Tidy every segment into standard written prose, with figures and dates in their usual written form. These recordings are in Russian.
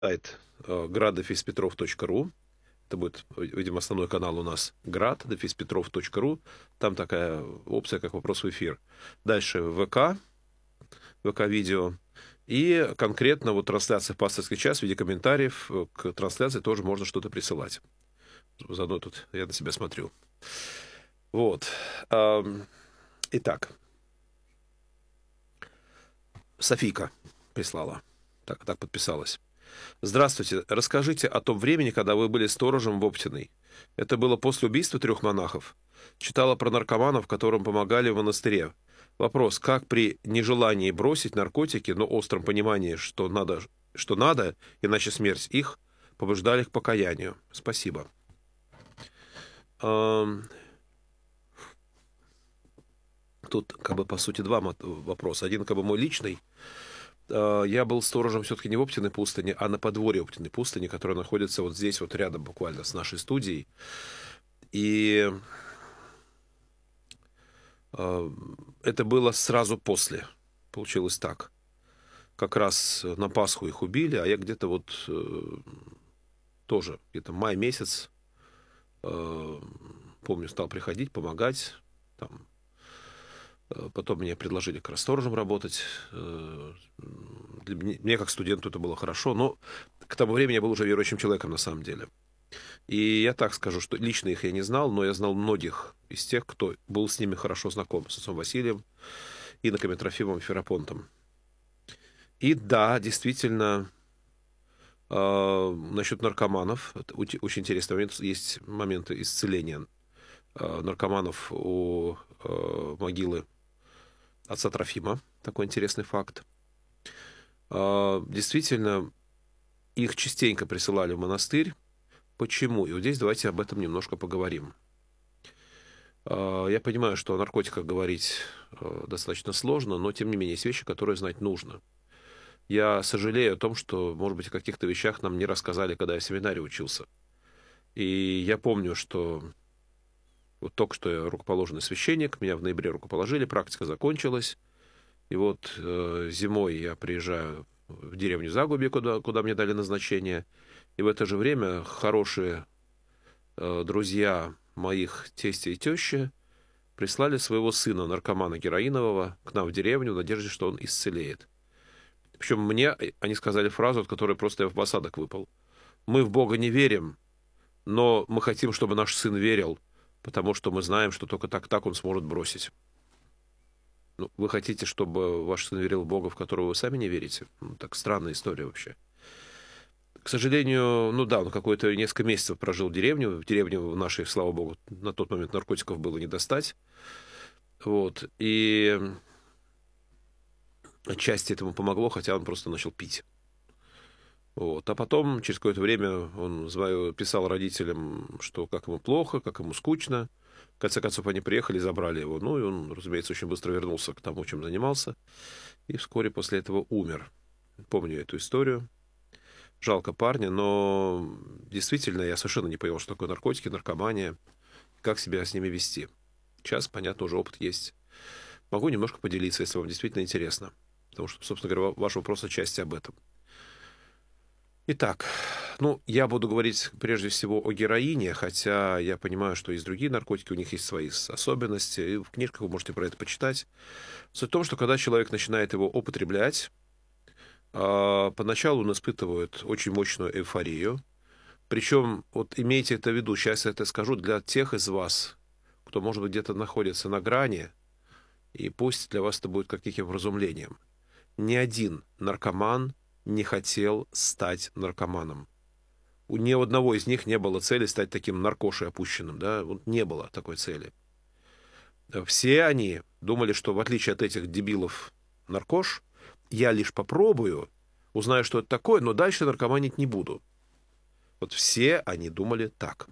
сайт grad-petrov.ru. Это будет, видимо, основной канал у нас grad-petrov.ru. Там такая опция, как вопрос в эфир. Дальше ВК-видео. И конкретно вот трансляция в пасторский час в виде комментариев к трансляции тоже можно что-то присылать. Заодно тут я на себя смотрю. Вот. Итак. Софийка прислала. Так подписалась. Здравствуйте. Расскажите о том времени, когда вы были сторожем в Оптиной. Это было после убийства 3 монахов. Читала про наркоманов, которым помогали в монастыре. Вопрос, как при нежелании бросить наркотики, но остром понимании, что надо, иначе смерть их, побуждали к покаянию? Спасибо. Тут, по сути, два вопроса. Один, мой личный. Я был сторожем все-таки не в Оптиной пустыне, а на подворье Оптиной пустыни, которая находится вот здесь, вот рядом буквально с нашей студией. И это было сразу после. Получилось так. Как раз на Пасху их убили, а я где-то вот тоже, где-то май месяц, помню, стал приходить, помогать. Там. Потом мне предложили как раз сторожем работать. Мне, как студенту, это было хорошо. Но к тому времени я был уже верующим человеком на самом деле. И я так скажу, что лично их я не знал, но я знал многих из тех, кто был с ними хорошо знаком. С отцом Василием, иноками Трофимом и Ферапонтом. И да, действительно, насчет наркоманов. Это очень интересный момент. Есть моменты исцеления наркоманов у могилы отца Трофима. Такой интересный факт. Действительно, их частенько присылали в монастырь. Почему? И вот здесь давайте об этом немножко поговорим. Я понимаю, что о наркотиках говорить достаточно сложно, но, тем не менее, есть вещи, которые знать нужно. Я сожалею о том, что, может быть, о каких-то вещах нам не рассказали, когда я в семинаре учился. И я помню, что вот только что я рукоположенный священник, меня в ноябре рукоположили, практика закончилась. И вот зимой я приезжаю в деревню Загубье, куда мне дали назначение. И в это же время хорошие друзья моих тестя и тещи прислали своего сына, наркомана героинового, к нам в деревню в надежде, что он исцелеет. Причем мне они сказали фразу, от которой просто я в осадок выпал. Мы в Бога не верим, но мы хотим, чтобы наш сын верил, потому что мы знаем, что только так он сможет бросить. Ну, вы хотите, чтобы ваш сын верил в Бога, в которого вы сами не верите? Ну, так странная история вообще. К сожалению, ну да, он какое-то несколько месяцев прожил в деревне. В деревне нашей, слава Богу, на тот момент наркотиков было не достать. Вот. И отчасти этому помогло, хотя он просто начал пить. Вот. А потом, через какое-то время, он писал родителям, что как ему плохо, как ему скучно. В конце концов, они приехали, забрали его. Ну, и он, разумеется, очень быстро вернулся к тому, чем занимался. И вскоре после этого умер. Помню эту историю. Жалко парня, но действительно я совершенно не понял, что такое наркотики, наркомания, как себя с ними вести. Сейчас, понятно, уже опыт есть. Могу немножко поделиться, если вам действительно интересно. Потому что, собственно говоря, ваш вопрос отчасти об этом. Итак, я буду говорить прежде всего о героине, хотя я понимаю, что есть другие наркотики, у них есть свои особенности, и в книжках вы можете про это почитать. Суть в том, что когда человек начинает его употреблять, поначалу он испытывает очень мощную эйфорию. Причем, вот имейте это в виду, сейчас я это скажу для тех из вас, кто, может быть, где-то находится на грани, и пусть для вас это будет каким-то вразумлением. Ни один наркоман не хотел стать наркоманом. У ни одного из них не было цели стать таким наркошей опущенным. Да? Вот не было такой цели. Все они думали, что в отличие от этих дебилов наркош, я лишь попробую, узнаю, что это такое, но дальше наркоманить не буду. Вот все они думали так.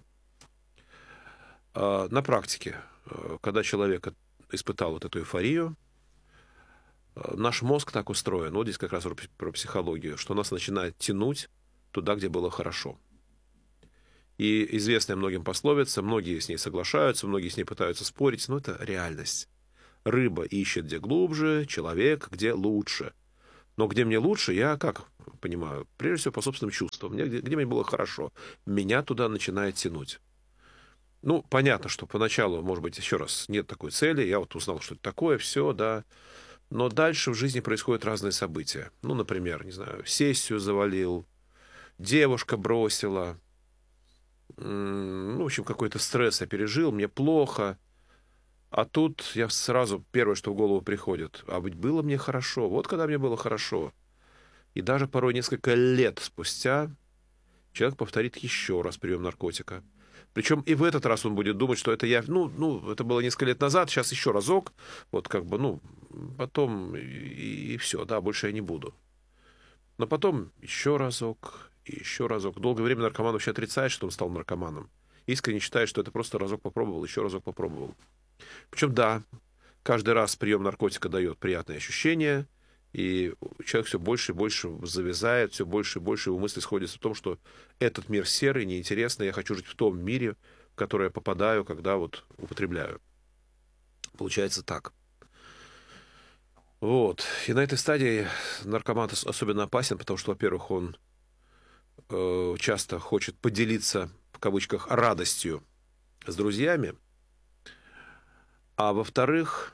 На практике, когда человек испытал вот эту эйфорию, наш мозг так устроен, вот здесь как раз про психологию, что нас начинает тянуть туда, где было хорошо. И известная многим пословица, многие с ней соглашаются, многие с ней пытаются спорить, но это реальность. Рыба ищет где глубже, человек где лучше. Но где мне лучше, я как понимаю? Прежде всего по собственным чувствам. Где мне было хорошо, меня туда начинает тянуть. Ну, понятно, что поначалу, может быть, еще раз, нет такой цели. Я вот узнал, что это такое, все, да. Но дальше в жизни происходят разные события. Ну, например, не знаю, сессию завалил, девушка бросила, ну, в общем, какой-то стресс я пережил, мне плохо. А тут я сразу, первое, что в голову приходит, а ведь было мне хорошо. Вот когда мне было хорошо. И даже порой несколько лет спустя человек повторит еще раз прием наркотика. Причем и в этот раз он будет думать, что это я, это было несколько лет назад, сейчас еще разок, вот как бы, потом и все, да, больше я не буду. Но потом еще разок, и еще разок. Долгое время наркоман вообще отрицает, что он стал наркоманом. Искренне считает, что это просто разок попробовал, еще разок попробовал. Причем, да, каждый раз прием наркотика дает приятные ощущения, и человек все больше и больше завязает, все больше и больше его мысли сходятся в том, что этот мир серый, неинтересный, я хочу жить в том мире, в который я попадаю, когда вот употребляю. Получается так. Вот. И на этой стадии наркоман особенно опасен, потому что, во-первых, он часто хочет поделиться, в кавычках, радостью с друзьями, а во-вторых,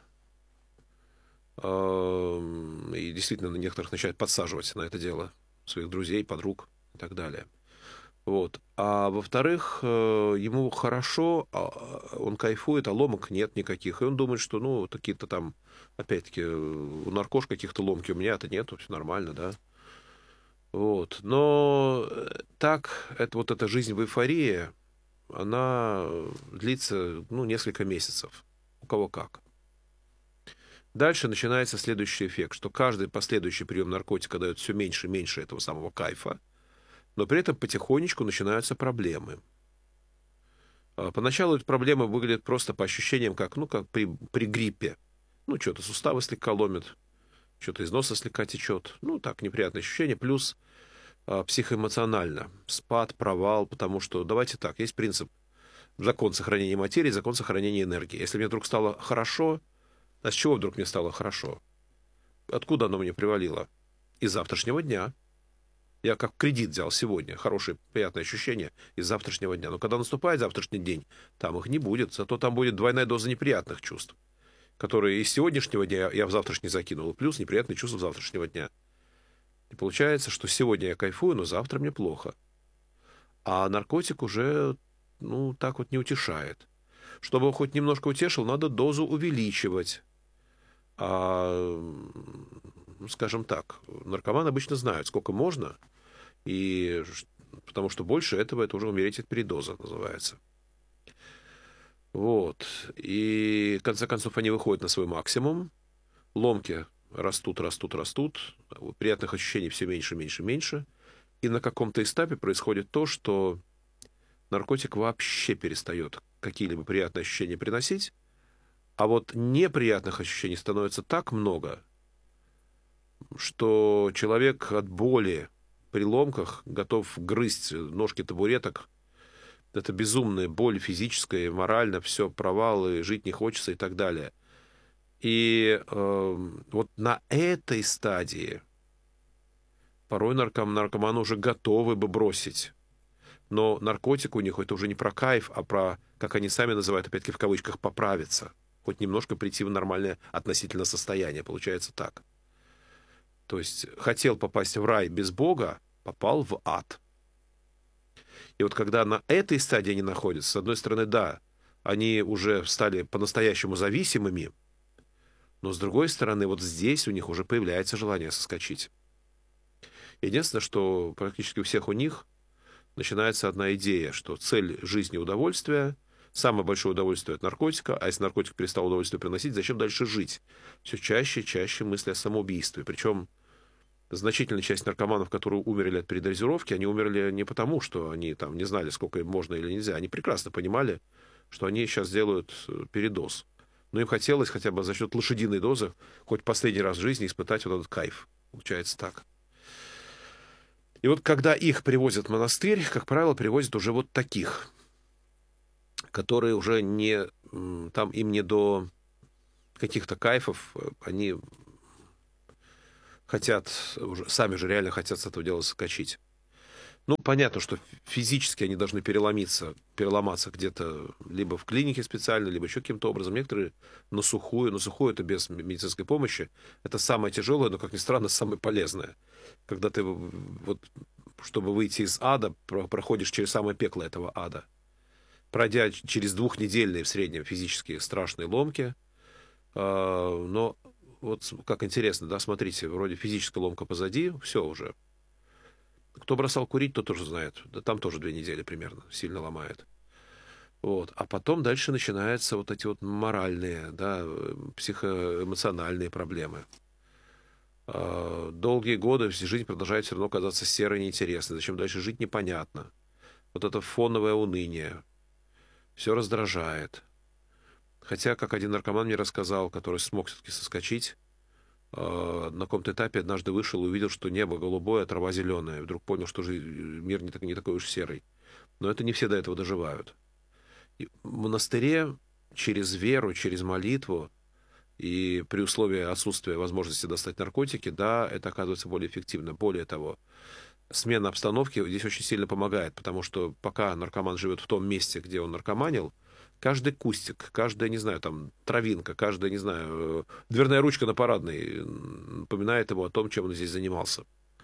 и действительно на некоторых начинает подсаживать на это дело своих друзей, подруг и так далее. Вот. А во-вторых, ему хорошо, он кайфует, а ломок нет никаких. И он думает, что, какие-то там, опять-таки, у наркош каких-то ломки, у меня-то нету, все нормально, да. Вот. Но так, эта жизнь в эйфории, она длится, несколько месяцев. У кого как. Дальше начинается следующий эффект, что каждый последующий прием наркотика дает все меньше и меньше этого самого кайфа, но при этом потихонечку начинаются проблемы. Поначалу эти проблемы выглядят просто по ощущениям, как при гриппе. Что-то суставы слегка ломит, что-то из носа слегка течет. Так, неприятное ощущение. Плюс психоэмоционально. Спад, провал, потому что, давайте так, есть принцип. Закон сохранения материи, закон сохранения энергии. Если мне вдруг стало хорошо, а с чего вдруг мне стало хорошо? Откуда оно мне привалило? Из завтрашнего дня. Я как кредит взял сегодня. Хорошее, приятное ощущение из завтрашнего дня. Но когда наступает завтрашний день, там их не будет. Зато там будет двойная доза неприятных чувств, которые из сегодняшнего дня я в завтрашний закинул. Плюс неприятные чувства завтрашнего дня. И получается, что сегодня я кайфую, но завтра мне плохо. А наркотик уже, так вот не утешает. Чтобы хоть немножко утешил, надо дозу увеличивать. Скажем так, наркоманы обычно знают, сколько можно, и потому что больше этого, это уже умереть от передоза называется. Вот. И, в конце концов, они выходят на свой максимум, ломки растут, приятных ощущений все меньше, меньше, меньше, и на каком-то этапе происходит то, что наркотик вообще перестает какие-либо приятные ощущения приносить, а вот неприятных ощущений становится так много, что человек от боли при ломках готов грызть ножки табуреток. Это безумная боль физическая, морально, все, провалы, жить не хочется и так далее. И вот на этой стадии порой наркоманы уже готовы бы бросить. Но наркотик у них это уже не про кайф, а про, как они сами называют, опять-таки в кавычках, поправиться. Хоть немножко прийти в нормальное относительно состояние. Получается так. То есть хотел попасть в рай без Бога, попал в ад. И вот когда на этой стадии они находятся, с одной стороны, да, они уже стали по-настоящему зависимыми, но с другой стороны, вот здесь у них уже появляется желание соскочить. Единственное, что практически у всех у них начинается одна идея, что цель жизни — удовольствие, самое большое удовольствие от наркотика, а если наркотик перестал удовольствие приносить, зачем дальше жить? Все чаще и чаще мысли о самоубийстве. Причем значительная часть наркоманов, которые умерли от передозировки, они умерли не потому, что они там не знали, сколько им можно или нельзя. Они прекрасно понимали, что они сейчас делают передоз. Но им хотелось хотя бы за счет лошадиной дозы хоть последний раз в жизни испытать вот этот кайф. Получается так. И вот когда их привозят в монастырь, как правило, привозят уже вот таких, которые уже не, там им не до каких-то кайфов, они хотят, уже сами же реально хотят с этого дела соскочить. Ну, понятно, что физически они должны переломаться где-то либо в клинике специально, либо еще каким-то образом. Некоторые на сухую. На сухую это без медицинской помощи. Это самое тяжелое, но, как ни странно, самое полезное. Когда ты, вот, чтобы выйти из ада, проходишь через самое пекло этого ада. Пройдя через двухнедельные в среднем физические страшные ломки. Но вот как интересно, да, смотрите, вроде физическая ломка позади, все уже. Кто бросал курить, тот тоже знает. Да там тоже 2 недели примерно сильно ломает. Вот. А потом дальше начинаются вот эти вот моральные, да, психоэмоциональные проблемы. Долгие годы жизнь продолжает все равно казаться серой и неинтересной. Зачем дальше жить, непонятно. Вот это фоновое уныние. Все раздражает. Хотя, как один наркоман мне рассказал, который смог все-таки соскочить, на каком-то этапе однажды вышел и увидел, что небо голубое, а трава зеленая. Вдруг понял, что мир не такой уж серый. Но это не все до этого доживают. И в монастыре через веру, через молитву и при условии отсутствия возможности достать наркотики, да, это оказывается более эффективно. Более того, смена обстановки здесь очень сильно помогает, потому что пока наркоман живет в том месте, где он наркоманил, каждый кустик, каждая, не знаю, там, травинка, каждая, не знаю, дверная ручка на парадной напоминает ему о том, чем он здесь занимался.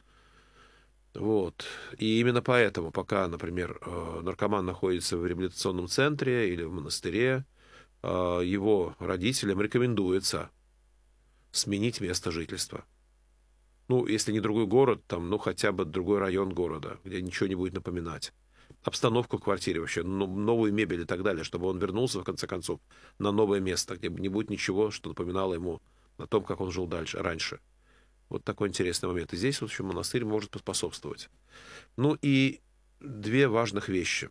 Вот. И именно поэтому, пока, например, наркоман находится в реабилитационном центре или в монастыре, его родителям рекомендуется сменить место жительства. Ну, если не другой город, там, ну, хотя бы другой район города, где ничего не будет напоминать. Обстановку в квартире вообще, новую мебель и так далее, чтобы он вернулся, в конце концов, на новое место, где не будет ничего, что напоминало ему о том, как он жил раньше. Вот такой интересный момент. И здесь, в общем, монастырь может поспособствовать. Ну и две важных вещи.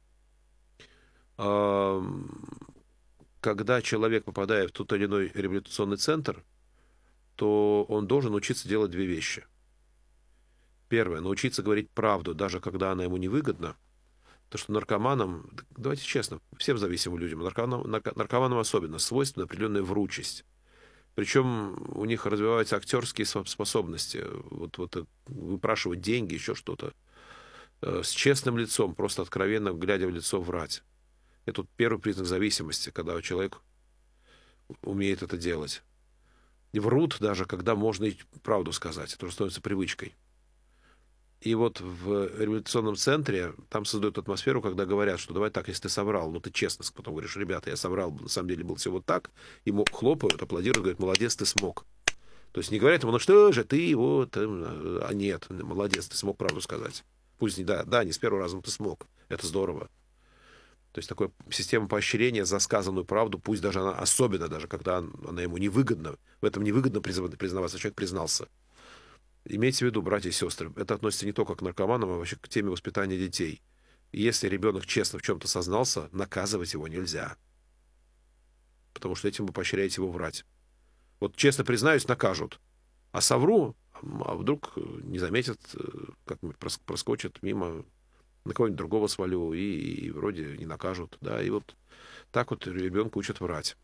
Когда человек попадает в тот или иной реабилитационный центр, то он должен учиться делать две вещи. Первое, научиться говорить правду, даже когда она ему невыгодна. То, что наркоманам, давайте честно, всем зависимым людям, наркоманам особенно, свойственна определенная вручесть. Причем у них развиваются актерские способности. Вот выпрашивать деньги, еще что-то. С честным лицом, просто откровенно, глядя в лицо, врать. Это первый признак зависимости, когда человек умеет это делать. И врут даже, когда можно и правду сказать. Это уже становится привычкой. И вот в реабилитационном центре там создают атмосферу, когда говорят, что давай так, если ты соврал, ну ты честно, потом говоришь, ребята, я соврал, на самом деле был все вот так, ему хлопают, аплодируют, говорят, молодец, ты смог. То есть не говорят ему, ну что же ты, вот, а нет, молодец, ты смог правду сказать. Пусть не, да, не с первого раза, но ты смог. Это здорово. То есть такая система поощрения за сказанную правду, пусть даже она, особенно даже, когда она ему невыгодна, в этом невыгодно признаваться, человек признался. Имейте в виду, братья и сестры, это относится не только к наркоманам, а вообще к теме воспитания детей. И если ребенок честно в чем-то сознался, наказывать его нельзя. Потому что этим вы поощряете его врать. Вот честно признаюсь, накажут. А совру, а вдруг не заметят, как-нибудь проскочат мимо, на кого-нибудь другого свалю, и вроде не накажут. Да, и вот так вот ребенка учат врать.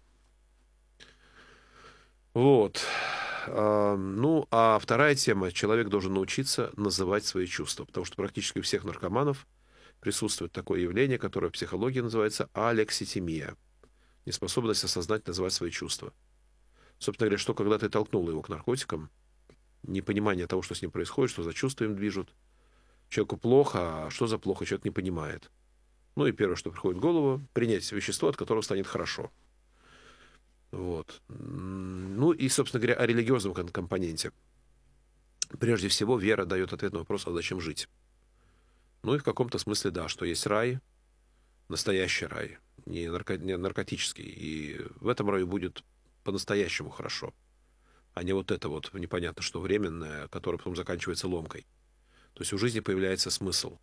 Вот. Ну, а вторая тема. Человек должен научиться называть свои чувства. Потому что практически у всех наркоманов присутствует такое явление, которое в психологии называется алекситимия. Неспособность осознать, называть свои чувства. Собственно говоря, что когда ты толкнул его к наркотикам, непонимание того, что с ним происходит, что за чувства им движут. Человеку плохо, а что за плохо, человек не понимает. Ну и первое, что приходит в голову, принять вещество, от которого станет хорошо. Вот. Ну и, собственно говоря, о религиозном компоненте. Прежде всего, вера дает ответ на вопрос, а зачем жить? Ну и в каком-то смысле, да, что есть рай, настоящий рай, не наркотический. И в этом раю будет по-настоящему хорошо. А не вот это вот непонятно что временное, которое потом заканчивается ломкой. То есть у жизни появляется смысл.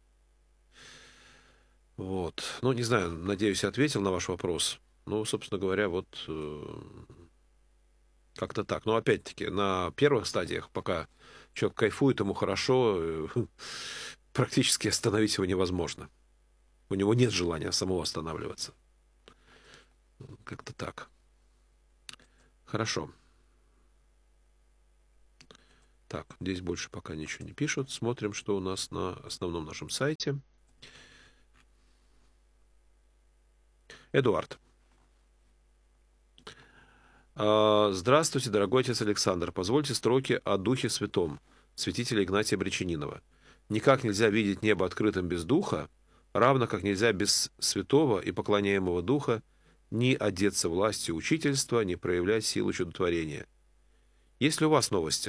Вот. Ну, не знаю, надеюсь, я ответил на ваш вопрос. Ну, собственно говоря, вот как-то так. Но опять-таки, на первых стадиях, пока человек кайфует, ему хорошо, практически остановить его невозможно. У него нет желания самого останавливаться. Как-то так. Хорошо. Так, здесь больше пока ничего не пишут. Смотрим, что у нас на основном нашем сайте. Эдуард. Здравствуйте, дорогой отец Александр. Позвольте строки о Духе Святом, святителя Игнатия Бречанинова. Никак нельзя видеть небо открытым без Духа, равно как нельзя без святого и поклоняемого Духа ни одеться властью учительства, ни проявлять силу чудотворения. Есть ли у вас новости?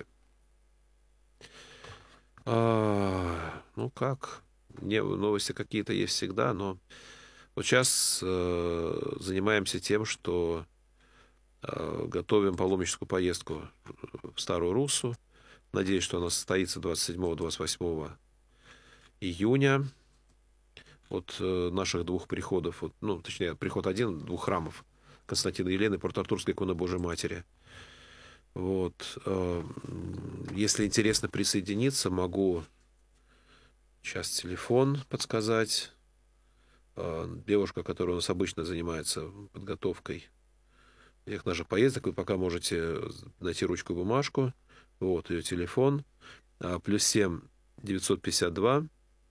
Ну как? Новости какие-то есть всегда, но вот сейчас занимаемся тем, что готовим паломническую поездку в Старую Руссу. Надеюсь, что она состоится 27-28 июня. От наших двух приходов, точнее, приход один, двух храмов Константина Елены и Порт-Артурской иконы Божьей Матери. Вот. Если интересно присоединиться, могу сейчас телефон подсказать. Девушка, которая у нас обычно занимается подготовкой всех наших поездок, вы пока можете найти ручку и бумажку. Вот ее телефон. +7 952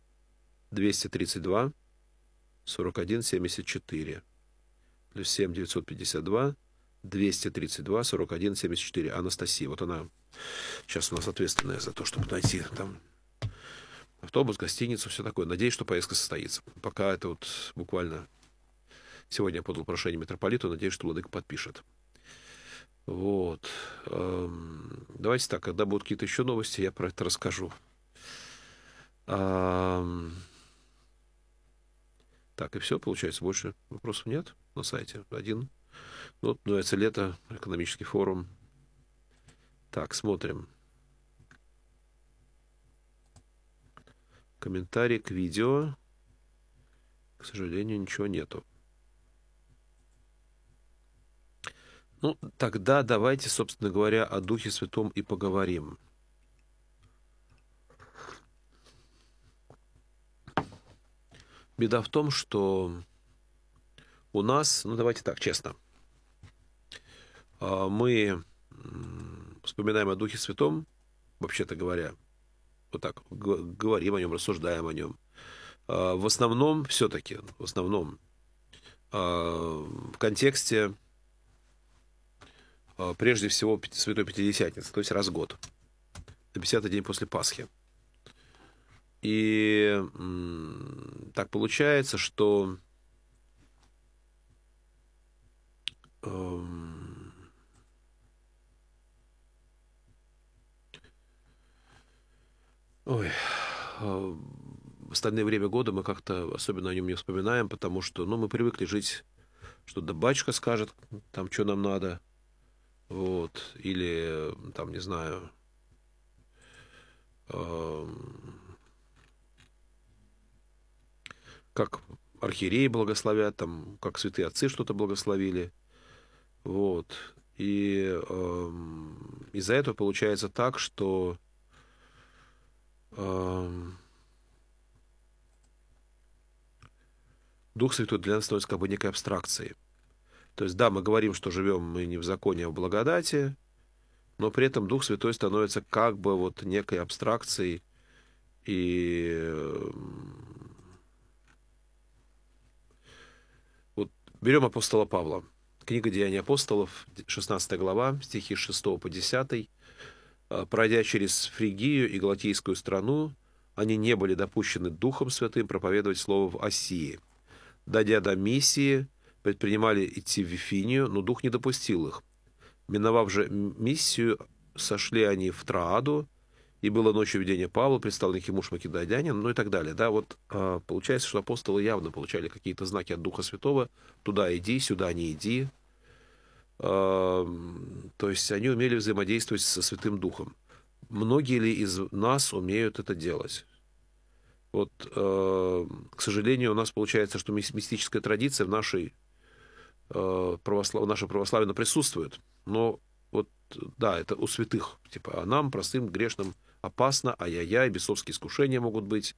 232 41 74. +7 952 232 41 74. Анастасия. Вот она сейчас у нас ответственная за то, чтобы найти там автобус, гостиницу, все такое. Надеюсь, что поездка состоится. Пока это вот буквально сегодня я подал прошение митрополиту. Надеюсь, что владыка подпишет. Вот. Давайте так, когда будут какие-то еще новости, я про это расскажу. Так, и все, получается, больше вопросов нет на сайте. Один. Вот, называется «Лето», экономический форум. Так, смотрим. Комментарий к видео. К сожалению, ничего нету. Ну, тогда давайте, собственно говоря, о Духе Святом и поговорим. Беда в том, что у нас, давайте так, честно, мы вспоминаем о Духе Святом, вообще-то говоря, вот так, говорим о нем, рассуждаем о нем. В основном, все-таки, в контексте, прежде всего, Святой Пятидесятницы, то есть раз в год, на 50-й день после Пасхи. И так получается, что в остальное время года мы как-то особенно о нем не вспоминаем, потому что, мы привыкли жить, что да батюшка скажет, там, что нам надо, вот, или, там, не знаю, как архиереи благословят, там, как святые отцы что-то благословили, вот, и из-за этого получается так, что Дух Святой для нас становится как бы некой абстракцией. То есть, да, мы говорим, что живем мы не в законе, а в благодати, но при этом Дух Святой становится как бы вот некой абстракцией. И вот берем апостола Павла. Книга «Деяния апостолов», 16 глава, стихи с 6 по 10. «Пройдя через Фригию и Галатийскую страну, они не были допущены Духом Святым проповедовать слово в Асии. Дойдя до Миссии, предпринимали идти в Вифинию, но Дух не допустил их. Миновав же Миссию, сошли они в Трааду, и было ночью видение Павла, предстал некий муж македонянин, и так далее». Да, вот получается, что апостолы явно получали какие-то знаки от Духа Святого. Туда иди, сюда не иди. То есть они умели взаимодействовать со Святым Духом. Многие ли из нас умеют это делать? Вот, к сожалению, у нас получается, что мистическая традиция в нашей православии присутствует. Но вот, да, это у святых. Типа, а нам, простым грешным, опасно, ай-яй-яй, бесовские искушения могут быть.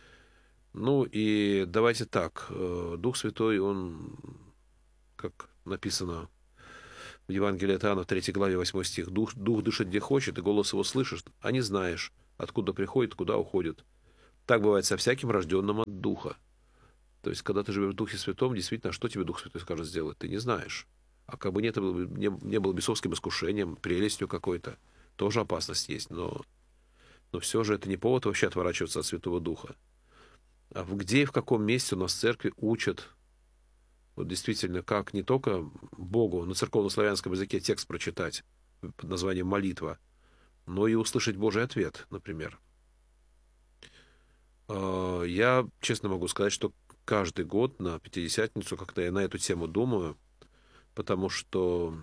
И давайте так. Дух Святой, он, как написано в Евангелии от Иоанна, в 3 главе, 8 стих. Дух дышит где хочет, и голос его слышишь, а не знаешь, откуда приходит, куда уходит. Так бывает со всяким рожденным от Духа. То есть, когда ты живешь в Духе Святом, действительно, что тебе Дух Святой скажет сделать, ты не знаешь. А как бы не было бесовским искушением, прелестью какой-то, тоже опасность есть. Но все же это не повод вообще отворачиваться от Святого Духа. А где и в каком месте у нас в церкви учат, вот действительно, как не только Богу на церковно-славянском языке текст прочитать под названием «молитва», но и услышать Божий ответ, например. Я честно могу сказать, что каждый год на Пятидесятницу как-то я на эту тему думаю, потому что,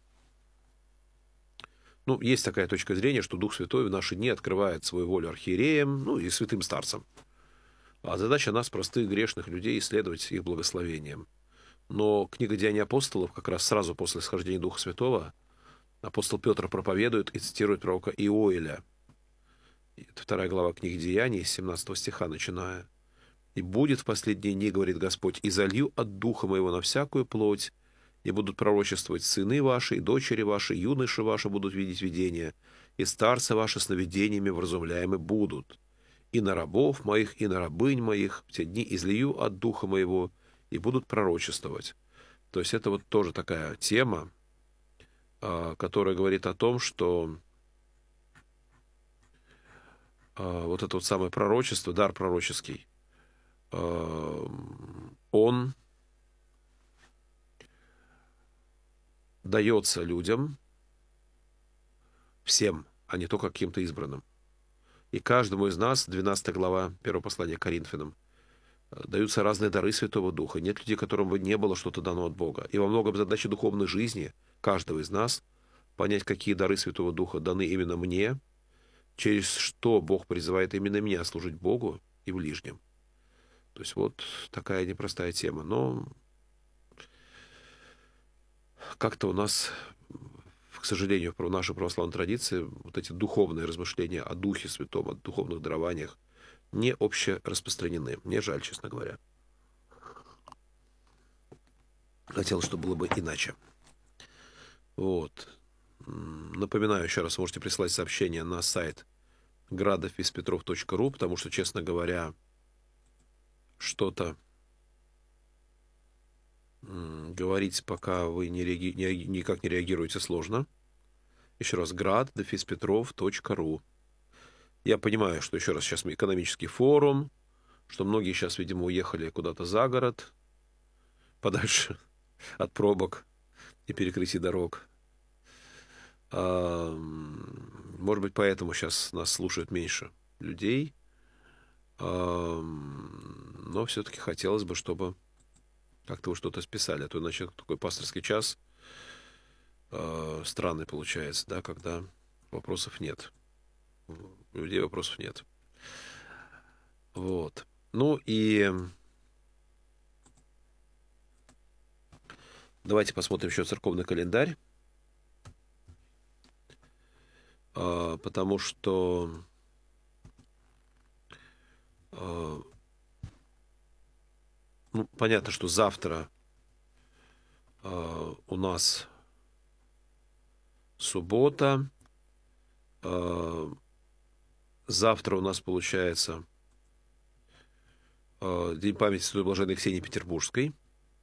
есть такая точка зрения, что Дух Святой в наши дни открывает свою волю архиереям, и святым старцам. А задача нас, простых грешных людей, исследовать их благословением. Но книга «Деяний апостолов», как раз сразу после схождения Духа Святого, апостол Петр проповедует и цитирует пророка Иоэля. Это 2 глава книги «Деяний», с 17 стиха начиная. «И будет в последние дни, говорит Господь, и залью от Духа Моего на всякую плоть, и будут пророчествовать сыны ваши, и дочери ваши, и юноши ваши будут видеть видения, и старцы ваши сновидениями вразумляемы будут. И на рабов моих, и на рабынь моих в те дни излию от Духа Моего, и будут пророчествовать». То есть это вот тоже такая тема, которая говорит о том, что вот это вот самое пророчество, дар пророческий, он дается людям, всем, а не только каким-то избранным. И каждому из нас, 12 глава 1 послания к Коринфянам, даются разные дары Святого Духа. Нет людей, которым бы не было что-то дано от Бога. И во многом задача духовной жизни каждого из нас понять, какие дары Святого Духа даны именно мне, через что Бог призывает именно меня служить Богу и ближним. То есть вот такая непростая тема. Но как-то у нас, к сожалению, в нашей православной традиции вот эти духовные размышления о Духе Святом, о духовных дарованиях не обще распространены. Мне жаль, честно говоря. Хотел, чтобы было бы иначе. Вот. Напоминаю еще раз, можете прислать сообщение на сайт gradovиспетров.ру, потому что, честно говоря, что-то говорить, пока вы никак не реагируете, сложно. Еще раз, gradovиспетров.ру. Я понимаю, что, еще раз, сейчас экономический форум, что многие сейчас, видимо, уехали куда-то за город, подальше от пробок и перекрытий дорог. Может быть, поэтому сейчас нас слушают меньше людей. Но все-таки хотелось бы, чтобы как-то вы что-то списали. А то иначе такой пасторский час странный получается, да, когда вопросов нет. У людей вопросов нет. Вот. И давайте посмотрим еще церковный календарь. Потому что понятно, что завтра у нас суббота. Завтра у нас получается День памяти Святой Блаженной Ксении Петербургской.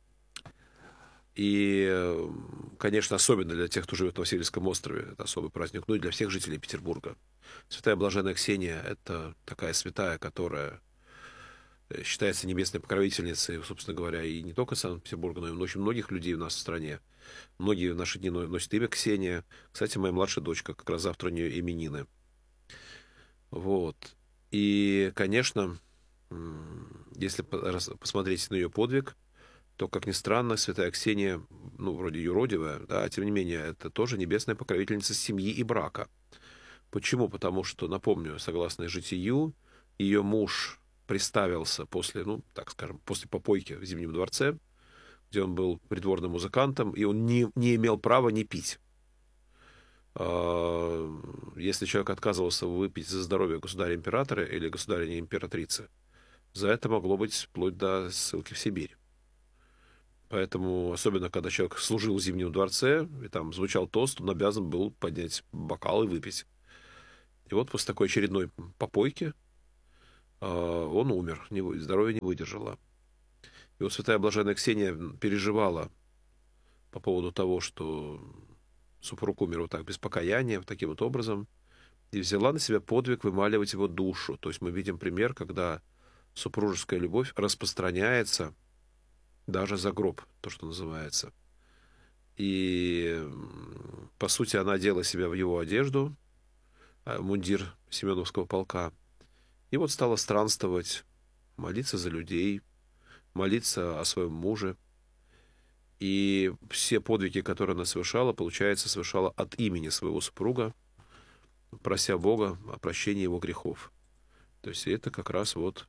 И, конечно, особенно для тех, кто живет на Васильевском острове, это особый праздник, и для всех жителей Петербурга. Святая Блаженная Ксения — это такая святая, которая считается небесной покровительницей, собственно говоря, и не только Санкт-Петербурга, но и очень многих людей у нас в стране. Многие в наши дни носят имя Ксения. Кстати, моя младшая дочка, как раз завтра у нее именины. Вот. И, конечно, если посмотреть на ее подвиг, то, как ни странно, святая Ксения, вроде юродивая, да, тем не менее, это тоже небесная покровительница семьи и брака. Почему? Потому что, напомню, согласно житию, ее муж приставился после, после попойки в Зимнем дворце, где он был придворным музыкантом, и он не имел права не пить. Если человек отказывался выпить за здоровье государя-императора или государя-императрицы, за это могло быть вплоть до ссылки в Сибирь. Поэтому, особенно когда человек служил в Зимнем дворце, и там звучал тост, он обязан был поднять бокал и выпить. И вот после такой очередной попойки он умер, здоровье не выдержало. И вот святая блаженная Ксения переживала по поводу того, что супруг умер вот так, без покаяния, вот таким вот образом, и взяла на себя подвиг вымаливать его душу. То есть мы видим пример, когда супружеская любовь распространяется даже за гроб, то, что называется. И, по сути, она одела себя в его одежду, мундир Семеновского полка, и вот стала странствовать, молиться за людей, молиться о своем муже. И все подвиги, которые она совершала, получается, совершала от имени своего супруга, прося Бога о прощении его грехов. То есть это как раз вот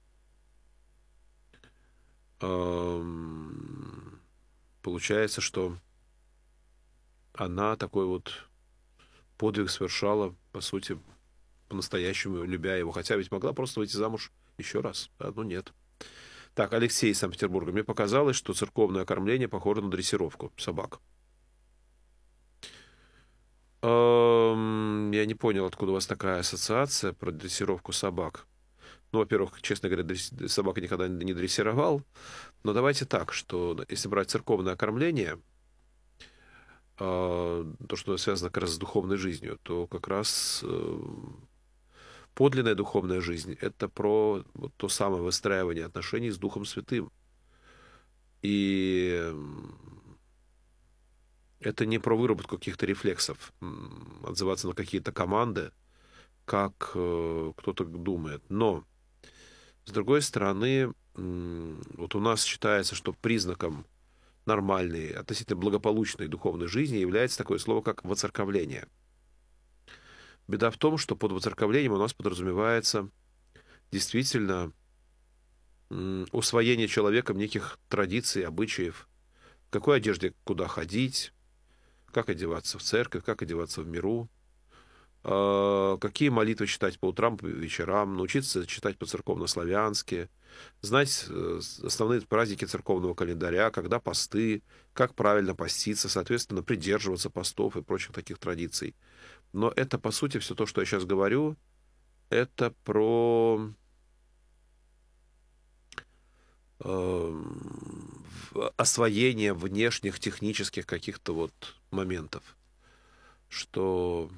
получается, что она такой вот подвиг совершала, по сути, по-настоящему любя его. Хотя ведь могла просто выйти замуж еще раз, но нет. Так, Алексей из Санкт-Петербурга. Мне показалось, что церковное кормление похоже на дрессировку собак. Я не понял, откуда у вас такая ассоциация про дрессировку собак. Ну, во-первых, честно говоря, собака никогда не дрессировал. Но давайте так, что если брать церковное кормление, то, что связано как раз с духовной жизнью, то как раз подлинная духовная жизнь — это про вот то самое выстраивание отношений с Духом Святым. И это не про выработку каких-то рефлексов, отзываться на какие-то команды, как кто-то думает. Но, с другой стороны, вот у нас считается, что признаком нормальной, относительно благополучной духовной жизни является такое слово, как воцерковление. Беда в том, что под воцерковлением у нас подразумевается действительно усвоение человеком неких традиций, обычаев, в какой одежде куда ходить, как одеваться в церковь, как одеваться в миру, какие молитвы читать по утрам, по вечерам, научиться читать по-церковно-славянски, знать основные праздники церковного календаря, когда посты, как правильно поститься, соответственно, придерживаться постов и прочих таких традиций. Но это, по сути, все то, что я сейчас говорю, это про освоение внешних технических каких-то вот моментов, что,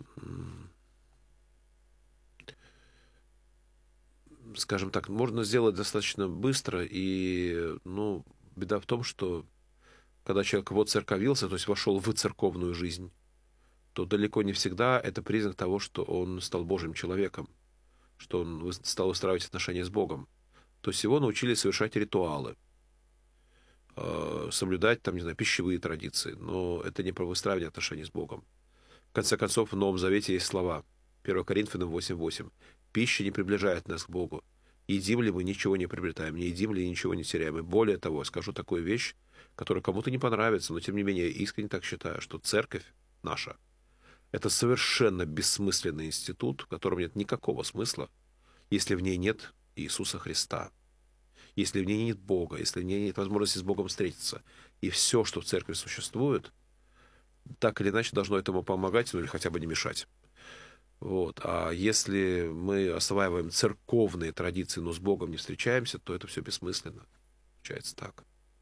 скажем так, можно сделать достаточно быстро, и, ну, беда в том, что когда человек воцерковился, то есть вошел в церковную жизнь, то далеко не всегда это признак того, что он стал Божьим человеком, что он стал устраивать отношения с Богом. То есть его научили совершать ритуалы, соблюдать, там, не знаю, пищевые традиции, но это не про выстраивание отношений с Богом. В конце концов, в Новом Завете есть слова. 1 Коринфянам 8:8. «Пища не приближает нас к Богу. Едим ли мы, ничего не приобретаем, не едим ли, ничего не теряем». И более того, скажу такую вещь, которая кому-то не понравится, но тем не менее я искренне так считаю, что церковь наша — это совершенно бессмысленный институт, в котором нет никакого смысла, если в ней нет Иисуса Христа, если в ней нет Бога, если в ней нет возможности с Богом встретиться. И все, что в церкви существует, так или иначе должно этому помогать, ну или хотя бы не мешать. Вот. А если мы осваиваем церковные традиции, но с Богом не встречаемся, то это все бессмысленно. Получается так.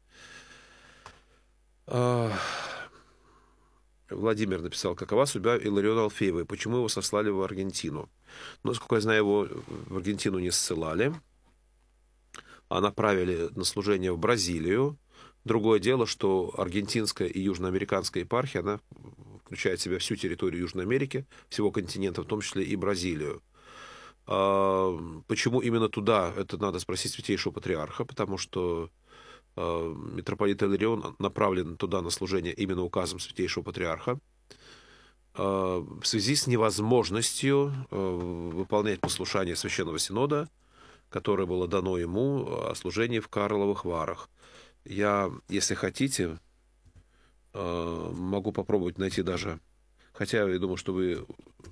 Владимир написал: какова судьба Илариона Алфеевой? Почему его сослали в Аргентину? Ну, насколько я знаю, его в Аргентину не ссылали, а направили на служение в Бразилию. Другое дело, что аргентинская и южноамериканская епархия, она включает в себя всю территорию Южной Америки, всего континента, в том числе и Бразилию. Почему именно туда, это надо спросить святейшего патриарха, потому что митрополит Иларион направлен туда на служение именно указом святейшего патриарха в связи с невозможностью выполнять послушание Священного Синода, которое было дано ему о служении в Карловых Варах. Я, если хотите, могу попробовать найти даже, хотя я думаю, что вы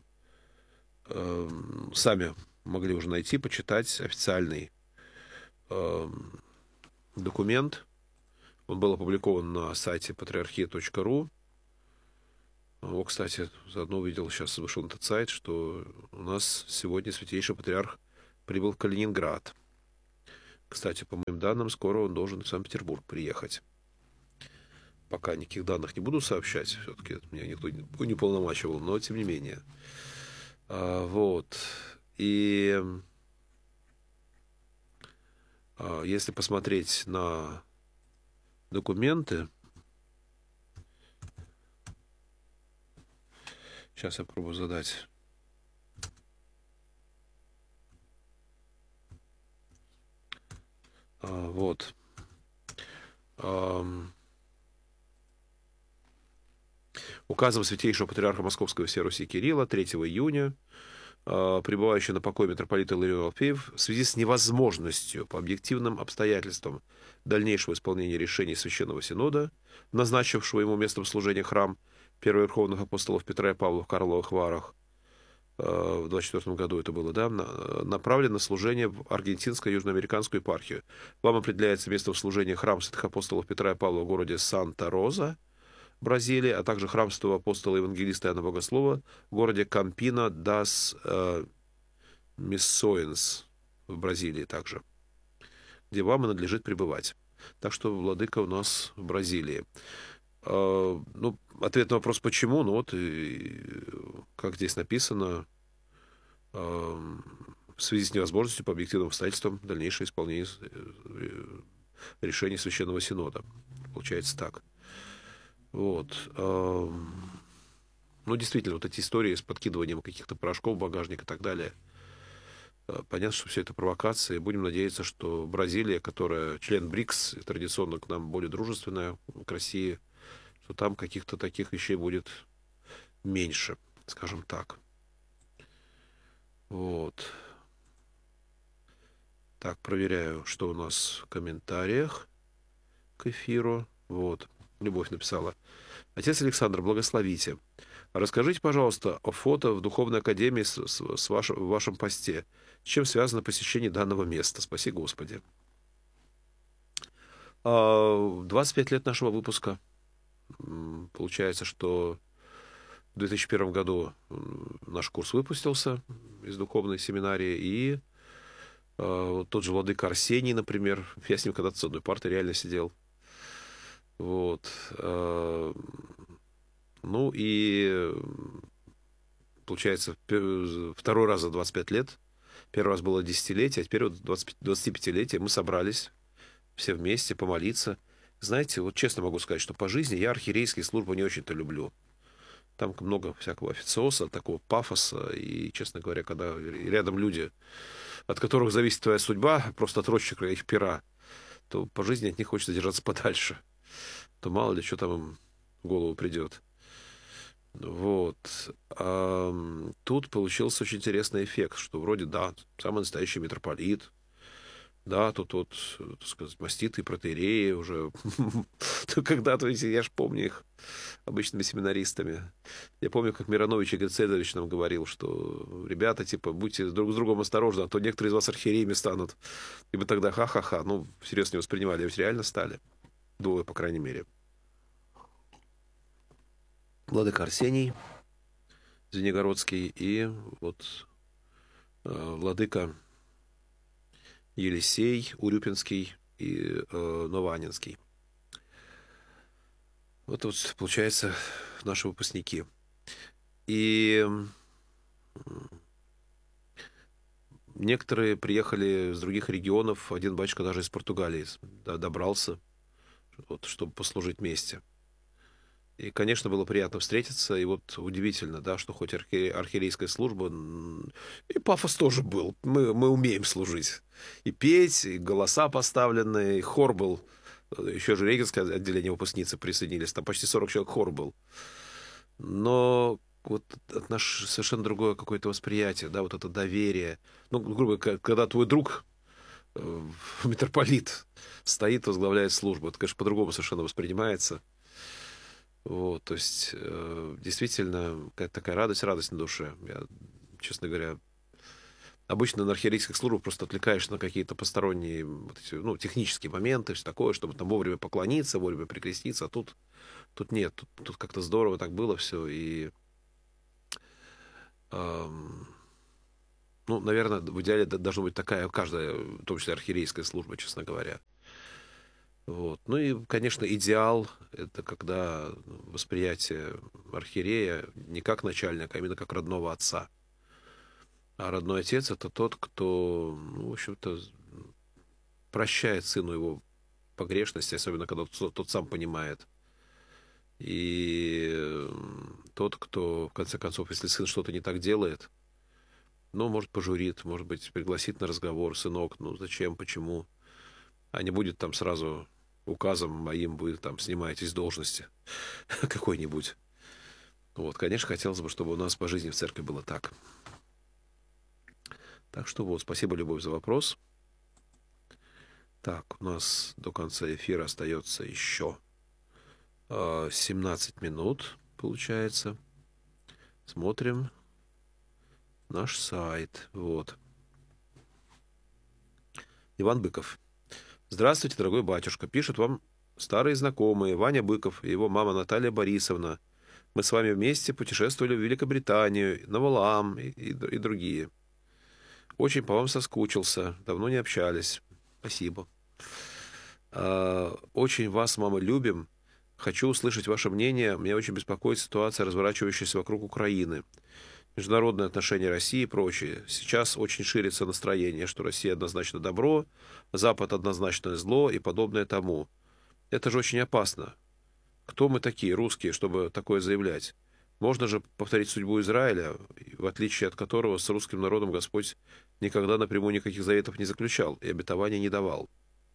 сами могли уже найти, почитать официальный документ Он был опубликован на сайте patriarchia.ru. Кстати, заодно увидел, сейчас вышел на этот сайт, что у нас сегодня Святейший Патриарх прибыл в Калининград. Кстати, по моим данным, скоро он должен в Санкт-Петербург приехать. Пока никаких данных не буду сообщать, все-таки меня никто не полномачивал, но тем не менее. Вот. И если посмотреть на документы, сейчас я попробую задать. Вот. Указом Святейшего Патриарха Московского и всей Руси Кирилла 3 июня пребывающий на покое митрополит Иларион Алфеев в связи с невозможностью по объективным обстоятельствам дальнейшего исполнения решений Священного Синода, назначившего ему местом служения храм первоверховных апостолов Петра и Павла в Карловых Варах, в 24 году это было, да, направлен на служение в аргентинскую южноамериканскую епархию. Вам определяется местом служения храм святых апостолов Петра и Павла в городе Санта-Роза, Бразилия, а также храм святого апостола евангелиста Иоанна Богослова в городе Кампина дас Миссоинс в Бразилии также, где вам и надлежит пребывать. Так что владыка у нас в Бразилии. Ну, ответ на вопрос, почему, ну вот, как здесь написано, в связи с невозможностью по объективным обстоятельствам дальнейшее исполнение решений Священного Синода. Получается так. Вот. Ну, действительно, вот эти истории с подкидыванием каких-то порошков в багажник и так далее. Понятно, что все это провокации. Будем надеяться, что Бразилия, которая член БРИКС, традиционно к нам более дружественная, к России, что там каких-то таких вещей будет меньше, скажем так. Вот. Так, проверяю, что у нас в комментариях к эфиру. Вот. Любовь написала. Отец Александр, благословите. Расскажите, пожалуйста, о фото в Духовной Академии в вашем посте. С чем связано посещение данного места? Спаси Господи. 25 лет нашего выпуска. Получается, что в 2001 году наш курс выпустился из духовной семинарии, и тот же владыка Арсений, например, я с ним когда-то с одной партой реально сидел. Вот. Ну и получается, второй раз за 25 лет. Первый раз было десятилетие, а теперь вот 25-летие. Мы собрались все вместе помолиться. Знаете, вот честно могу сказать, что по жизни я архиерейские службы не очень-то люблю. Там много всякого официоза, такого пафоса. И, честно говоря, когда рядом люди, от которых зависит твоя судьба, просто отрочек их пера, то по жизни от них хочется держаться подальше. То мало ли, что там им в голову придет. Вот. Тут получился очень интересный эффект, что вроде, да, самый настоящий митрополит, да, тут вот, так сказать, маститые протоиереи уже. Когда-то, я ж помню их обычными семинаристами. Я помню, как Миронович Игорь Цезаревич нам говорил, что ребята, типа, будьте друг с другом осторожны, а то некоторые из вас архиереями станут. И мы тогда ха-ха-ха, ну, всерьез не воспринимали, а ведь реально стали. Двое, по крайней мере. Владыка Арсений Звенигородский и вот владыка Елисей Урюпинский и Нованинский. Вот, получается, наши выпускники. И некоторые приехали из других регионов. Один батюшка даже из Португалии добрался, вот, чтобы послужить вместе. И, конечно, было приятно встретиться. И вот удивительно, да, что хоть архиерейская служба, и пафос тоже был. Мы умеем служить. И петь, и голоса поставленные, и хор был. Еще же Регенское отделение выпускницы присоединились. Там почти 40 человек хор был. Но вот наше совершенно другое какое-то восприятие, да, вот это доверие. Ну, грубо говоря, когда твой друг, митрополит, стоит, возглавляет службу, это, конечно, по-другому совершенно воспринимается. Вот, то есть, действительно, какая-то такая радость на душе. Я, честно говоря, Обычно на архиерейских службах просто отвлекаешься на какие-то посторонние технические моменты, все такое, чтобы там вовремя поклониться, вовремя прикреститься. А тут нет. Тут как-то здорово так было все. И, наверное, в идеале должна быть такая каждая, в том числе архиерейская служба, честно говоря. Вот. Ну и, конечно, идеал — это когда восприятие архиерея не как начальника, а именно как родного отца. А родной отец — это тот, кто, в общем-то, прощает сыну его погрешности, особенно когда тот сам понимает. И тот, кто, в конце концов, если сын что-то не так делает, может, пожурит, может быть, пригласит на разговор: сынок, зачем, почему, а не будет там сразу указом моим вы там снимаетесь с должности какой-нибудь. Вот, конечно, хотелось бы, чтобы у нас по жизни в церкви было так. Так что спасибо, Любовь, за вопрос. Так, у нас до конца эфира остается еще 17 минут, получается. Смотрим наш сайт. Вот. Иван Быков. Здравствуйте, дорогой батюшка. Пишут вам старые знакомые Ваня Быков и его мама Наталья Борисовна. Мы с вами вместе путешествовали в Великобританию, на Валаам и другие. Очень по вам соскучился. Давно не общались. Спасибо. Очень вас, мама, любим. Хочу услышать ваше мнение. Меня очень беспокоит ситуация, разворачивающаяся вокруг Украины. Международные отношения России и прочее. Сейчас очень ширится настроение, что Россия однозначно добро, Запад однозначно зло и подобное тому. Это же очень опасно. Кто мы такие, русские, чтобы такое заявлять? Можно же повторить судьбу Израиля, в отличие от которого с русским народом Господь никогда напрямую никаких заветов не заключал и обетований не давал.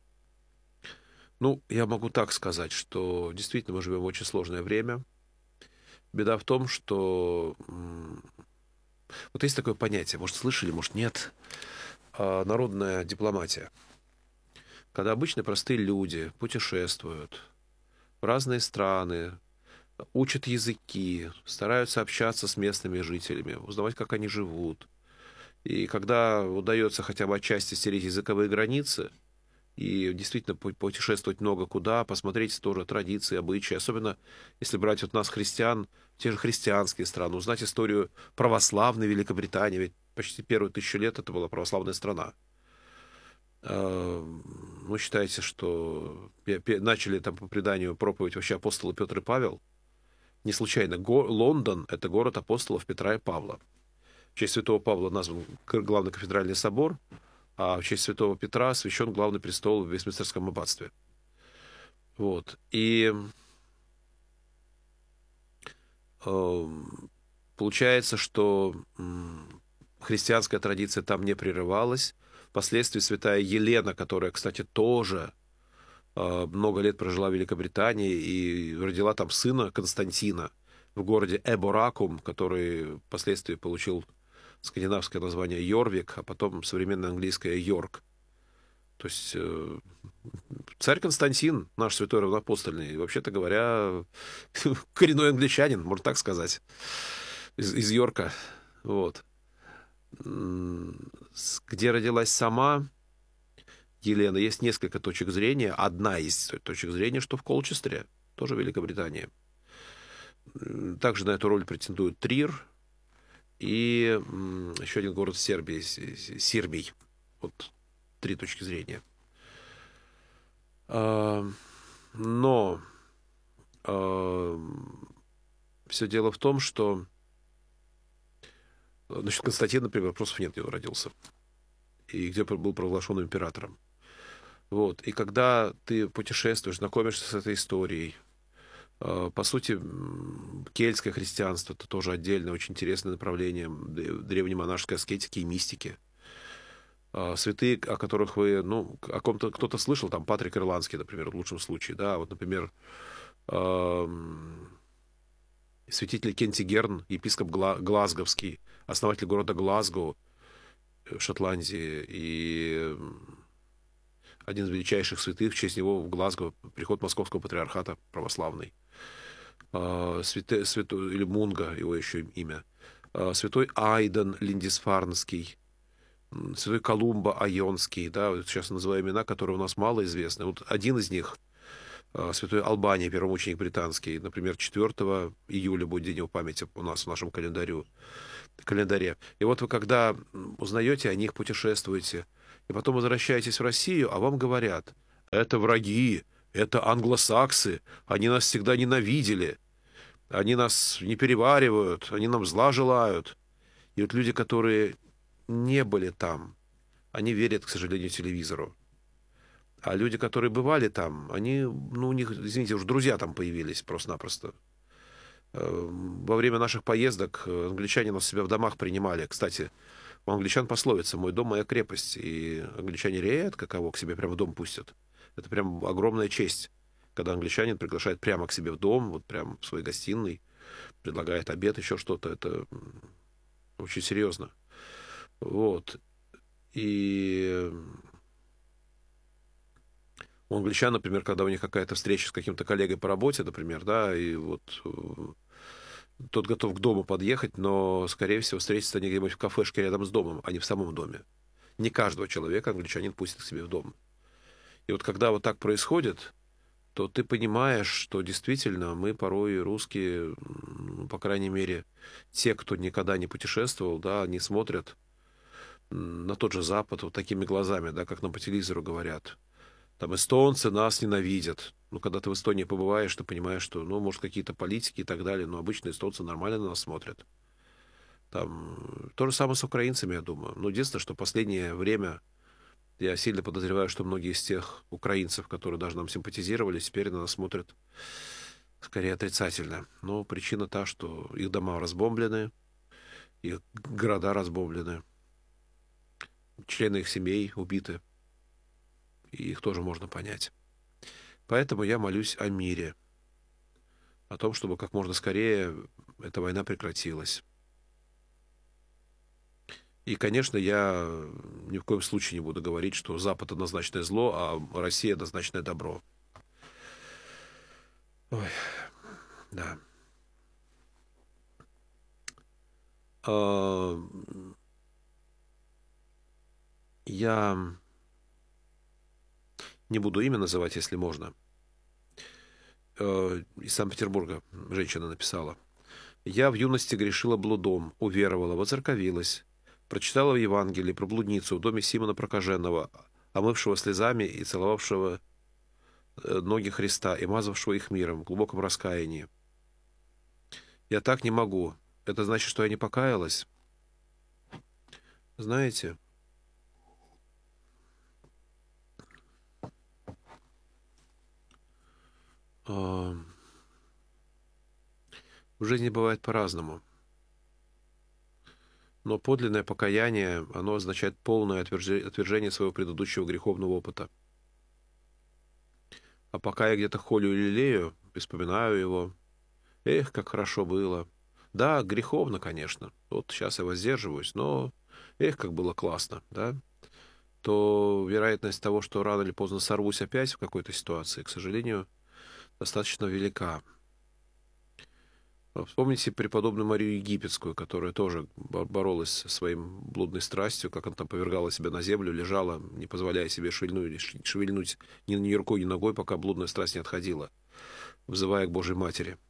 Я могу так сказать, что действительно мы живем в очень сложное время. Беда в том, что есть такое понятие, может, слышали, может, нет, народная дипломатия. Когда обычно простые люди путешествуют в разные страны, учат языки, стараются общаться с местными жителями, узнавать, как они живут. И когда удается хотя бы отчасти стереть языковые границы и действительно путешествовать много куда, посмотреть тоже традиции, обычаи, особенно если брать от нас, христиан, те же христианские страны, узнать историю православной Великобритании, ведь почти первые 1000 лет это была православная страна. Считайте, что начали там по преданию проповедь вообще апостолы Петр и Павел. Не случайно Лондон — это город апостолов Петра и Павла. В честь святого Павла назван главный кафедральный собор, а в честь святого Петра освящен главный престол в Вестминстерском аббатстве. Вот. И получается, что христианская традиция там не прерывалась. Впоследствии святая Елена, которая, кстати, тоже много лет прожила в Великобритании и родила там сына Константина в городе Эборакум, который впоследствии получил скандинавское название Йорвик, а потом современное английское Йорк. То есть царь Константин, наш святой равноапостольный, вообще-то говоря, коренной англичанин, можно так сказать, из Йорка. Вот. Где родилась сама Елена, есть несколько точек зрения. Одна из точек зрения, что в Колчестере, тоже Великобритания. Также на эту роль претендует Трир и еще один город в Сербии, Сирбий. Вот 3 точки зрения. Но все дело в том, что насчет Константина, например, вопросов нет, где он родился. И где был провозглашен императором. Вот. И когда ты путешествуешь, знакомишься с этой историей, по сути, кельтское христианство — это тоже отдельное, очень интересное направление древнемонашеской аскетики и мистики. Святые, о которых вы, о ком-то кто-то слышал, там Патрик Ирландский, например, в лучшем случае, да, вот, например, святитель Кентигерн, епископ Глазговский, основатель города Глазго в Шотландии, и один из величайших святых, в честь него в Глазго приход Московского патриархата православный. Святой, или Мунга, его еще имя. Святой Айден Линдисфарнский, Святой Колумба Айонский, да, вот сейчас называю имена, которые у нас мало известны. Вот один из них, святой Албаний, первомученик британский, например, 4 июля будет день его памяти у нас в нашем календаре. И вот вы когда узнаете о них, путешествуете, и потом возвращаетесь в Россию, а вам говорят, это враги, это англосаксы, они нас всегда ненавидели, они нас не переваривают, они нам зла желают. И вот люди, которые не были там, они верят, к сожалению, телевизору. А люди, которые бывали там, они, ну, у них, извините, уже друзья там появились просто-напросто. Во время наших поездок англичане нас себя в домах принимали. Кстати, у англичан пословица «Мой дом, моя крепость». И англичане редко кого к себе прямо в дом пустят. Это прям огромная честь, когда англичанин приглашает прямо к себе в дом, вот прямо в своей гостиной, предлагает обед, еще что-то. Это очень серьезно. Вот. И у англичан, например, когда у них какая-то встреча с каким-то коллегой по работе, например, да, и вот тот готов к дому подъехать, но, скорее всего, встретиться они где-нибудь в кафешке рядом с домом, а не в самом доме. Не каждого человека англичанин пустит к себе в дом. И вот когда вот так происходит, то ты понимаешь, что действительно мы порой русские, ну, по крайней мере, те, кто никогда не путешествовал, да, они смотрят на тот же Запад вот такими глазами, да, как нам по телевизору говорят. Там эстонцы нас ненавидят. Ну, когда ты в Эстонии побываешь, ты понимаешь, что, ну, может, какие-то политики и так далее, но обычно эстонцы нормально на нас смотрят. Там то же самое с украинцами, я думаю. Но единственное, что последнее время я сильно подозреваю, что многие из тех украинцев, которые даже нам симпатизировали, теперь на нас смотрят скорее отрицательно. Но причина та, что их дома разбомблены, их города разбомблены, члены их семей убиты. И их тоже можно понять. Поэтому я молюсь о мире, о том, чтобы как можно скорее эта война прекратилась. И, конечно, я ни в коем случае не буду говорить, что Запад однозначное зло, а Россия однозначное добро. Ой, да. Я не буду имя называть, если можно. Из Санкт-Петербурга женщина написала. «Я в юности грешила блудом, уверовала, воцерковилась, прочитала в Евангелии про блудницу в доме Симона Прокаженного, омывшего слезами и целовавшего ноги Христа и мазавшего их миром в глубоком раскаянии. Я так не могу. Это значит, что я не покаялась?» Знаете, в жизни бывает по-разному. Но подлинное покаяние, оно означает полное отвержение своего предыдущего греховного опыта. А пока я где-то холю и лелею, и вспоминаю его, эх, как хорошо было. Да, греховно, конечно. Вот сейчас я воздерживаюсь, но эх, как было классно, да? То вероятность того, что рано или поздно сорвусь опять в какой-то ситуации, к сожалению, достаточно велика. Вспомните преподобную Марию Египетскую, которая тоже боролась со своим блудной страстью, как она там повергала себя на землю, лежала, не позволяя себе шевельнуть ни рукой, ни ногой, пока блудная страсть не отходила, взывая к Божьей Матери.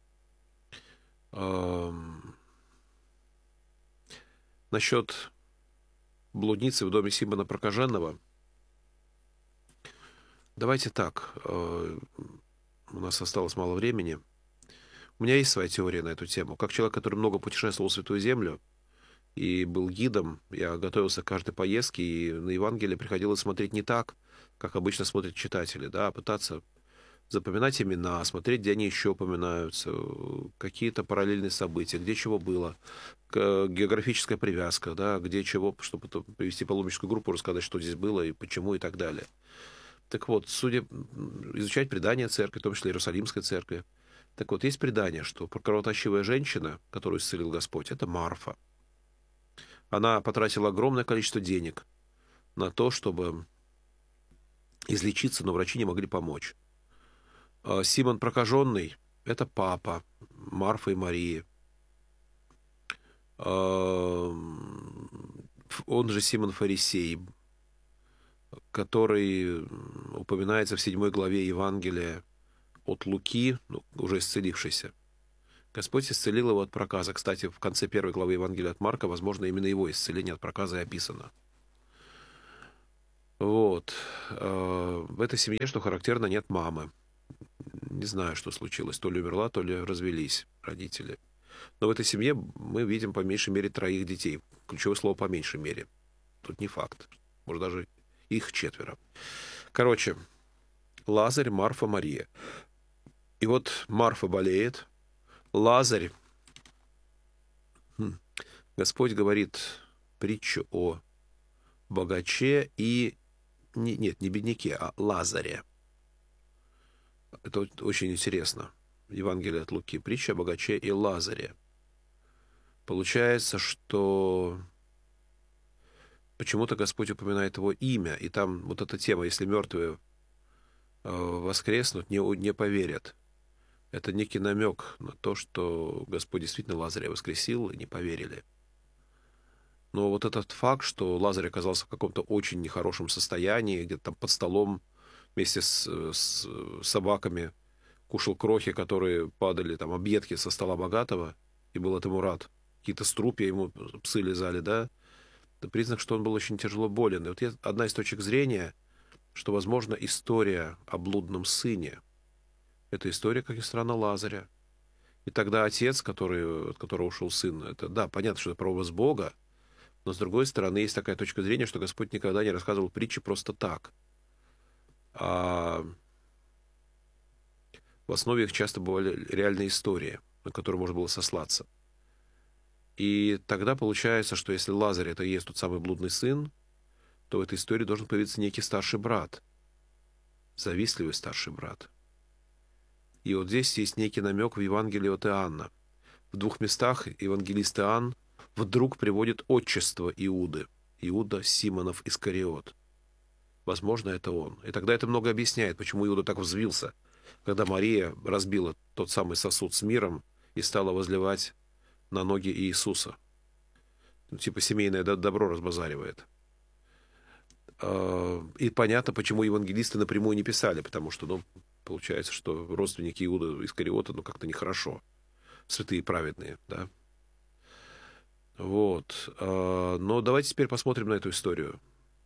Насчет блудницы в доме Симона Прокаженного. Давайте так. У нас осталось мало времени. У меня есть своя теория на эту тему. Как человек, который много путешествовал в Святую Землю и был гидом, я готовился к каждой поездке, и на Евангелие приходилось смотреть не так, как обычно смотрят читатели, да, а пытаться запоминать имена, смотреть, где они еще упоминаются, какие-то параллельные события, где чего было, географическая привязка, да, где чего, чтобы привести паломническую группу, рассказать, что здесь было и почему и так далее. Так вот, изучать предания церкви, в том числе Иерусалимской церкви. Так вот, есть предание, что кровоточивая женщина, которую исцелил Господь, это Марфа. Она потратила огромное количество денег на то, чтобы излечиться, но врачи не могли помочь. Симон Прокаженный – это папа Марфы и Марии. В он же Симон Фарисей, который упоминается в 7 главе Евангелия от Луки, ну, уже исцелившийся. Господь исцелил его от проказа. Кстати, в конце 1 главы Евангелия от Марка, возможно, именно его исцеление от проказа и описано. Вот. В этой семье, что характерно, нет мамы. Не знаю, что случилось. То ли умерла, то ли развелись родители. Но в этой семье мы видим по меньшей мере 3 детей. Ключевое слово «по меньшей мере». Тут не факт. Может, даже их 4. Короче, Лазарь, Марфа, Мария. И вот Марфа болеет. Лазарь. Господь говорит притчу о богаче и... Нет, не бедняке, а Лазаре. Это очень интересно. Евангелие от Луки. Притча о богаче и Лазаре. Получается, что почему-то Господь упоминает его имя, и там вот эта тема, если мертвые воскреснут, не поверят. Это некий намек на то, что Господь действительно Лазаря воскресил, и не поверили. Но вот этот факт, что Лазарь оказался в каком-то очень нехорошем состоянии, где-то там под столом вместе с собаками кушал крохи, которые падали, там, объедки со стола богатого, и был этому рад. Какие-то струпья ему псы лизали, да? Это признак, что он был очень тяжело болен. И вот одна из точек зрения, что, возможно, история о блудном сыне — это история, как ни странно, Лазаря. И тогда отец, от которого ушел сын, это, да, понятно, что это прообраз Бога, но, с другой стороны, есть такая точка зрения, что Господь никогда не рассказывал притчи просто так. А в основе их часто бывали реальные истории, на которые можно было сослаться. И тогда получается, что если Лазарь — это и есть тот самый блудный сын, то в этой истории должен появиться некий старший брат, завистливый старший брат. И вот здесь есть некий намек в Евангелии от Иоанна. В 2 местах евангелист Иоанн вдруг приводит отчество Иуды. Иуда Симонов Искариот. Возможно, это он. И тогда это много объясняет, почему Иуда так взвился, когда Мария разбила тот самый сосуд с миром и стала возливать на ноги Иисуса. Ну, типа семейное добро разбазаривает. И понятно, почему евангелисты напрямую не писали, потому что, ну, получается, что родственники Иуда Искариота, ну, как-то нехорошо. Святые и праведные, да. Вот. Но давайте теперь посмотрим на эту историю.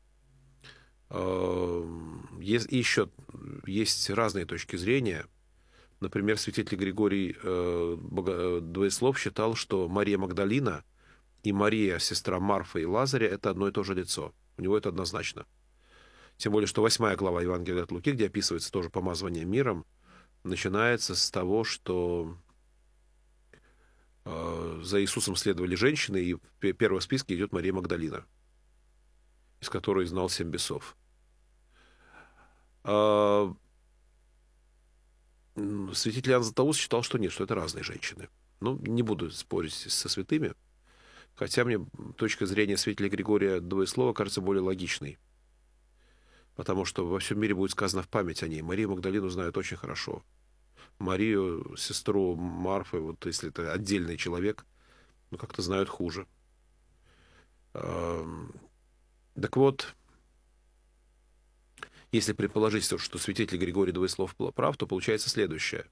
И еще есть разные точки зрения. Например, святитель Григорий Двоеслов считал, что Мария Магдалина и Мария, сестра Марфы и Лазаря, это одно и то же лицо. У него это однозначно. Тем более, что 8 глава Евангелия от Луки, где описывается тоже помазывание миром, начинается с того, что за Иисусом следовали женщины, и первой в списке идет Мария Магдалина, из которой знал 7 бесов. Святитель Иоанн Златоуст считал, что нет, что это разные женщины. Ну, не буду спорить со святыми, хотя мне точка зрения святителя Григория Двоеслова кажется более логичной. Потому что во всем мире будет сказано в память о ней. Марию Магдалину знают очень хорошо. Марию, сестру Марфы, вот если это отдельный человек, ну, как-то знают хуже. Так вот, если предположить, что святитель Григорий Двоеслов прав, то получается следующее.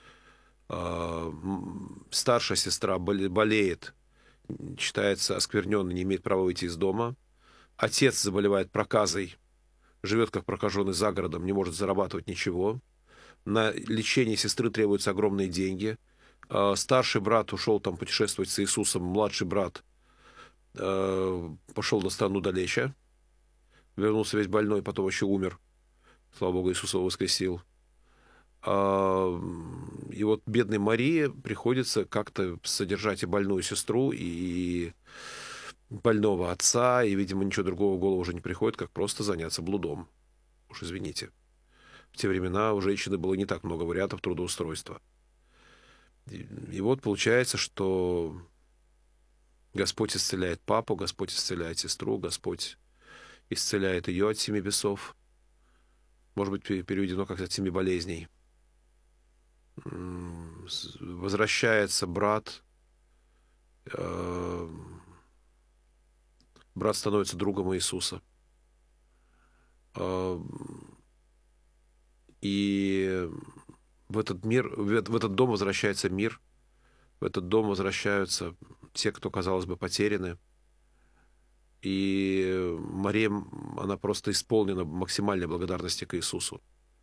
Старшая сестра болеет, считается оскверненной, не имеет права выйти из дома. Отец заболевает проказой, живет как прокаженный за городом, не может зарабатывать ничего. На лечение сестры требуются огромные деньги. Старший брат ушел там путешествовать с Иисусом, младший брат пошел на страну далече, вернулся весь больной, потом еще умер. Слава Богу, Иисус его воскресил. И вот бедной Марии приходится как-то содержать и больную сестру, и больного отца, и, видимо, ничего другого в голову уже не приходит, как просто заняться блудом. Уж извините. В те времена у женщины было не так много вариантов трудоустройства. И вот получается, что Господь исцеляет папу, Господь исцеляет сестру, Господь исцеляет ее от 7 бесов. Может быть, переведено как от 7 болезней. Возвращается брат брат становится другом Иисуса. И в этот мир, в этот дом возвращается мир, в этот дом возвращаются те, кто, казалось бы, потеряны. И Мария, она просто исполнена максимальной благодарности к Иисусу.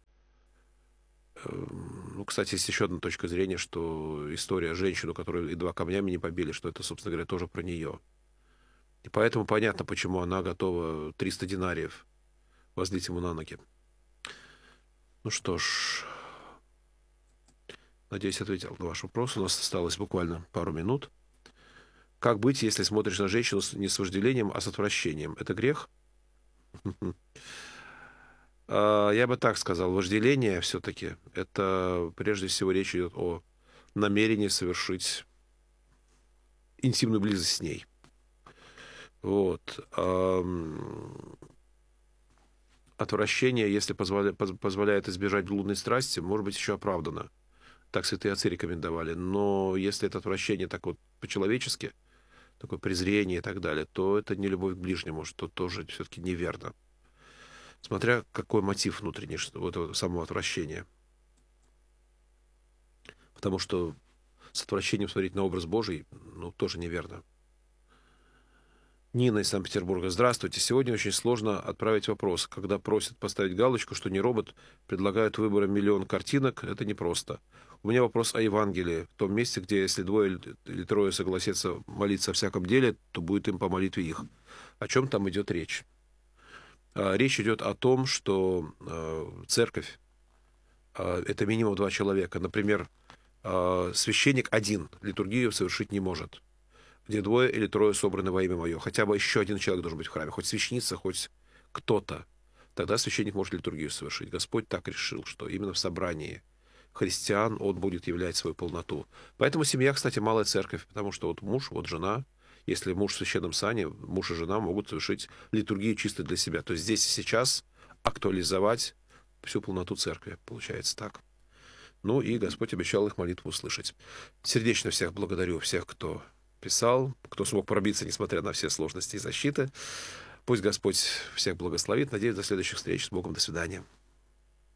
Ну, кстати, есть еще одна точка зрения, что история женщины, которую едва камнями не побили, что это, собственно говоря, тоже про нее. И поэтому понятно, почему она готова 300 динариев возлить ему на ноги. Ну что ж, надеюсь, ответил на ваш вопрос. У нас осталось буквально пару минут. Как быть, если смотришь на женщину не с вожделением, а с отвращением? Это грех? Я бы так сказал. Вожделение все-таки, это прежде всего речь идет о намерении совершить интимную близость с ней. Вот. Отвращение, если позволяет избежать блудной страсти, может быть еще оправдано. Так святые отцы рекомендовали. Но если это отвращение так вот по-человечески, такое презрение и так далее, то это не любовь к ближнему, что тоже все-таки неверно. Смотря какой мотив внутренний вот этого самого отвращения. Потому что с отвращением смотреть на образ Божий, ну, тоже неверно. Нина из Санкт-Петербурга. Здравствуйте. Сегодня очень сложно отправить вопрос. Когда просят поставить галочку, что не робот, предлагают выбора миллион картинок, это непросто. У меня вопрос о Евангелии. В том месте, где если 2 или 3 согласятся молиться о всяком деле, то будет им по молитве их. О чем там идет речь? Речь идет о том, что церковь это минимум 2 человека. Например, священник один литургию совершить не может. Где 2 или 3 собраны во имя мое. Хотя бы еще 1 человек должен быть в храме. Хоть священница, хоть кто-то. Тогда священник может литургию совершить. Господь так решил, что именно в собрании христиан он будет являть свою полноту. Поэтому семья, кстати, малая церковь. Потому что вот муж, вот жена. Если муж в священном сане, муж и жена могут совершить литургию чисто для себя. То есть здесь и сейчас актуализовать всю полноту церкви. Получается так. Ну и Господь обещал их молитву услышать. Сердечно всех благодарю, всех, кто писал, кто смог пробиться, несмотря на все сложности и защиты. Пусть Господь всех благословит. Надеюсь, до следующих встреч. С Богом. До свидания.